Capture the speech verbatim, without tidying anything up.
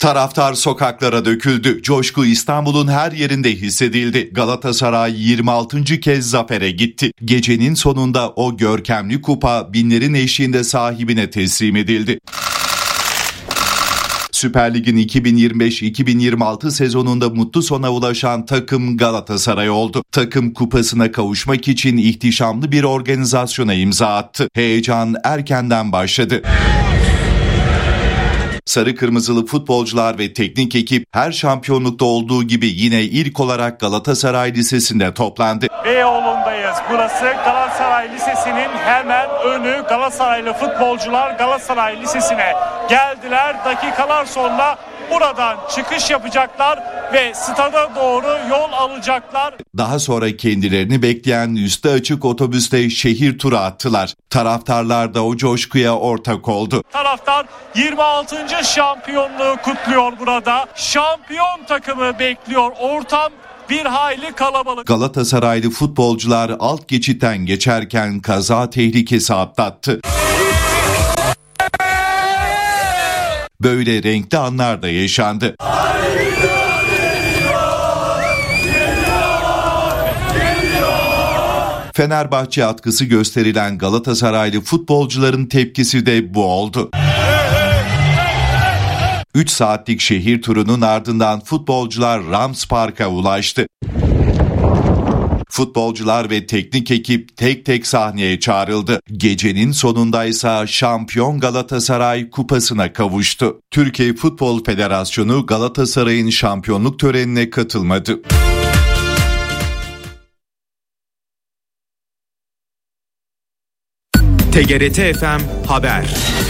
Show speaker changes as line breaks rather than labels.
Taraftar sokaklara döküldü. Coşku İstanbul'un her yerinde hissedildi. Galatasaray yirmi altıncı kez zafere gitti. Gecenin sonunda o görkemli kupa binlerin eşliğinde sahibine teslim edildi. Süper Lig'in iki bin yirmi beş iki bin yirmi altı sezonunda mutlu sona ulaşan takım Galatasaray oldu. Takım kupasına kavuşmak için ihtişamlı bir organizasyona imza attı. Heyecan erkenden başladı. Sarı kırmızılı futbolcular ve teknik ekip her şampiyonlukta olduğu gibi yine ilk olarak Galatasaray Lisesi'nde toplandı.
Beyoğlu'ndayız. Burası Galatasaray Lisesi'nin hemen önü. Galatasaraylı futbolcular Galatasaray Lisesi'ne geldiler. Dakikalar sonra buradan çıkış yapacaklar ve stada doğru yol alacaklar.
Daha sonra kendilerini bekleyen üstü açık otobüste şehir turu attılar. Taraftarlar da o coşkuya ortak oldu.
Taraftar yirmi altıncı şampiyonluğu kutluyor burada. Şampiyon takımı bekliyor. Ortam bir hayli kalabalık.
Galatasaraylı futbolcular alt geçitten geçerken kaza tehlikesi atlattı. Böyle renkli anlar da yaşandı. Fenerbahçe atkısı gösterilen Galatasaraylı futbolcuların tepkisi de bu oldu. üç saatlik şehir turunun ardından futbolcular Rams Park'a ulaştı. Futbolcular ve teknik ekip tek tek sahneye çağrıldı. Gecenin sonundaysa şampiyon Galatasaray kupasına kavuştu. Türkiye Futbol Federasyonu Galatasaray'ın şampiyonluk törenine katılmadı.
T G R T F M Haber.